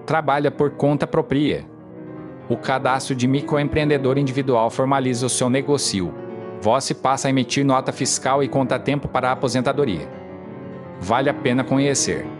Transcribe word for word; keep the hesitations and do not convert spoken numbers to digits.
trabalha por conta própria. O cadastro de microempreendedor individual formaliza o seu negócio. Você passa a emitir nota fiscal e conta tempo para a aposentadoria. Vale a pena conhecer.